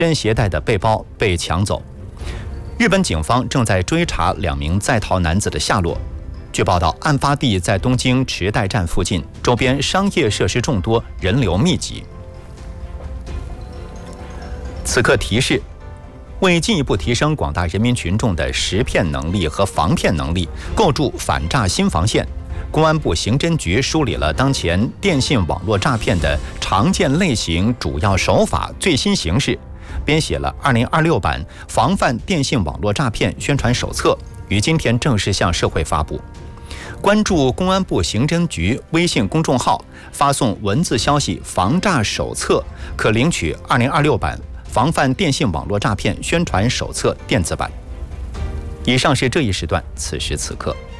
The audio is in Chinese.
真携带的背包被抢走。日本警方正在追查2名在逃男子的下落。据报道，案发地在东京池袋站附近，周边商业设施众多，人流密集。此刻提示：为进一步提升广大人民群众的识骗能力和防骗能力，构筑反诈新防线，公安部刑侦局梳理了当前电信网络诈骗的常见类型、主要手法、最新形势，编写了2026版防范电信网络诈骗宣传手册，于今天正式向社会发布。关注公安部刑侦局微信公众号，发送文字消息"防诈手册"，可领取2026版防范电信网络诈骗宣传手册电子版。以上是这一时段此时此刻。